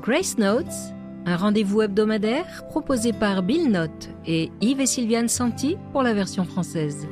Grace Notes, un rendez-vous hebdomadaire proposé par Bill Note et Yves et Sylviane Santi pour la version française.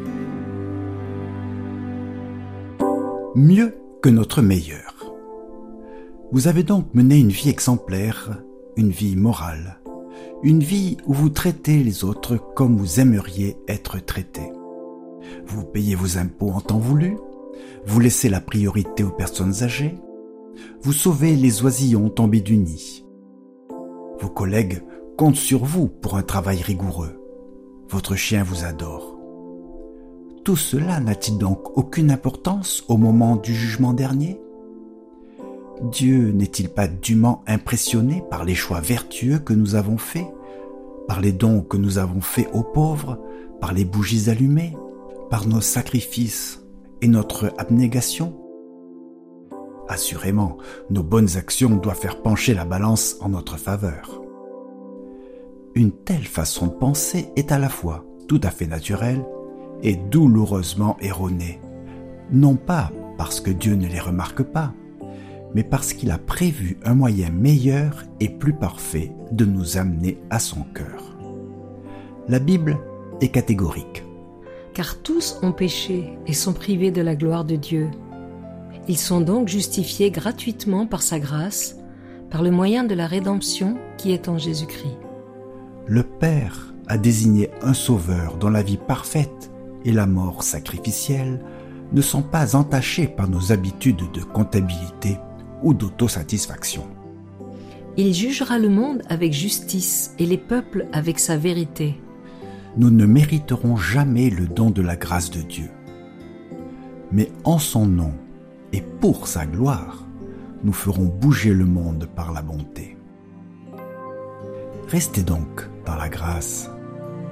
Mieux que notre meilleur. Vous avez donc mené une vie exemplaire, une vie morale, une vie où vous traitez les autres comme vous aimeriez être traités. Vous payez vos impôts en temps voulu, vous laissez la priorité aux personnes âgées, vous sauvez les oisillons tombés du nid. Vos collègues comptent sur vous pour un travail rigoureux. Votre chien vous adore. Tout cela n'a-t-il donc aucune importance au moment du jugement dernier ? Dieu n'est-il pas dûment impressionné par les choix vertueux que nous avons faits, par les dons que nous avons faits aux pauvres, par les bougies allumées, par nos sacrifices et notre abnégation ? Assurément, nos bonnes actions doivent faire pencher la balance en notre faveur. Une telle façon de penser est à la fois tout à fait naturelle et douloureusement erronée, non pas parce que Dieu ne les remarque pas, mais parce qu'il a prévu un moyen meilleur et plus parfait de nous amener à son cœur. La Bible est catégorique. Car tous ont péché et sont privés de la gloire de Dieu. Ils sont donc justifiés gratuitement par sa grâce, par le moyen de la rédemption qui est en Jésus-Christ. Le Père a désigné un sauveur dont la vie parfaite et la mort sacrificielle ne sont pas entachées par nos habitudes de comptabilité ou d'autosatisfaction. Il jugera le monde avec justice et les peuples avec sa vérité. Nous ne mériterons jamais le don de la grâce de Dieu. Mais en son nom et pour sa gloire, nous ferons bouger le monde par la bonté. Restez donc dans la grâce